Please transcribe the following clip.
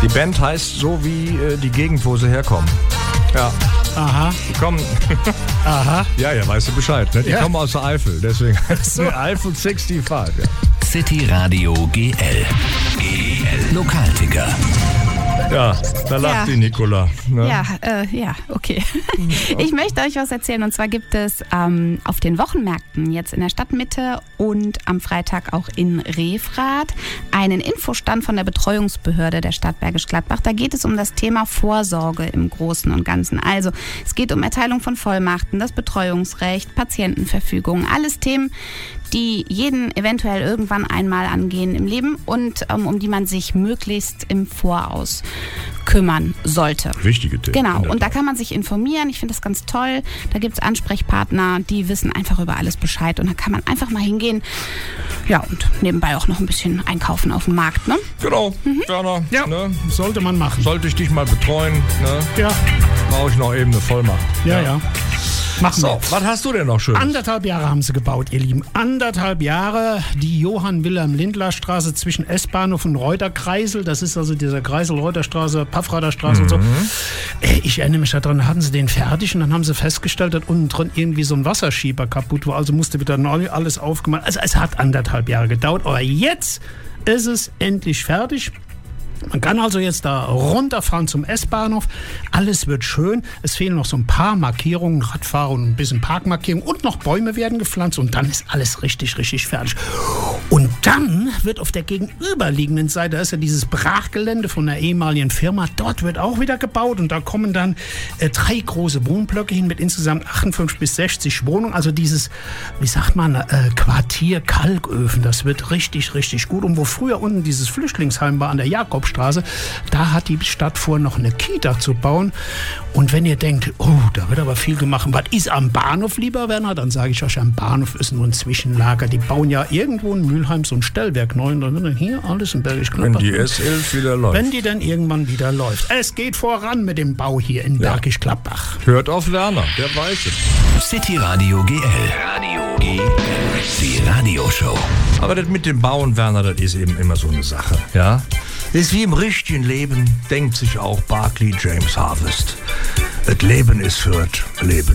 Die Band heißt so wie die Gegend, wo sie herkommen. Ja. Aha. Die kommen. Aha. Ja, weißt du Bescheid. Ne? Die Ja. kommen aus der Eifel, deswegen heißt es Eifel 65. Ja. City Radio GL. Lokalticker. Ja, da lacht die Nicola. Ne? Ja, okay. Ich möchte euch was erzählen, und zwar gibt es auf den Wochenmärkten jetzt in der Stadtmitte und am Freitag auch in Refrath einen Infostand von der Betreuungsbehörde der Stadt Bergisch Gladbach. Da geht es um das Thema Vorsorge im Großen und Ganzen. Also es geht um Erteilung von Vollmachten, das Betreuungsrecht, Patientenverfügung, alles Themen, die jeden eventuell irgendwann einmal angehen im Leben und um die man sich möglichst im Voraus kümmern sollte. Wichtige Themen. Genau, und da kann man sich informieren. Ich finde das ganz toll. Da gibt es Ansprechpartner, die wissen einfach über alles Bescheid. Und da kann man einfach mal hingehen. Ja, und nebenbei auch noch ein bisschen einkaufen auf dem Markt, ne? Genau, Werner. Ja, Ne? sollte man machen. Sollte ich dich mal betreuen, ne? Ja, Brauche ich noch eben eine Vollmacht. ja. Machen So, wir. was hast du denn noch schön? 1,5 Jahre haben sie gebaut, ihr Lieben. 1,5 Jahre, die Johann-Wilhelm-Lindler-Straße zwischen S-Bahnhof und Reuterkreisel. Das ist also dieser Kreisel, Reuterstraße, Paffraderstraße und so. Ich erinnere mich daran, da hatten sie den fertig und dann haben sie festgestellt, dass unten drin irgendwie so ein Wasserschieber kaputt war. Also musste wieder neu alles aufgemacht. Also es hat 1,5 Jahre gedauert, aber jetzt ist es endlich fertig. Man kann also jetzt da runterfahren zum S-Bahnhof. Alles wird schön. Es fehlen noch so ein paar Markierungen, Radfahrer und ein bisschen Parkmarkierungen und noch Bäume werden gepflanzt und dann ist alles richtig, richtig fertig. Und dann wird auf der gegenüberliegenden Seite, da ist ja dieses Brachgelände von der ehemaligen Firma, dort wird auch wieder gebaut und da kommen dann 3 große Wohnblöcke hin mit insgesamt 58 bis 60 Wohnungen. Also dieses, wie sagt man, Quartier Kalköfen, das wird richtig, richtig gut. Und wo früher unten dieses Flüchtlingsheim war an der Jakobstraße, da hat die Stadt vor, noch eine Kita zu bauen. Und wenn ihr denkt, oh, da wird aber viel gemacht, was ist am Bahnhof, lieber Werner? Dann sage ich euch, am Bahnhof ist nur ein Zwischenlager. Die bauen ja irgendwo in Mülheim so ein Stellwerk neu und dann wird dann hier alles in Bergisch Gladbach. Wenn die S11 wieder läuft. Wenn die dann irgendwann wieder läuft. Es geht voran mit dem Bau hier in Bergisch Gladbach. Hört auf Werner, der weiß es. City Radio GL. Die Radioshow. Aber das mit dem Bauen, Werner, das ist eben immer so eine Sache, ja? Das ist wie im richtigen Leben, denkt sich auch Barclay James Harvest. Das Leben ist für das Leben.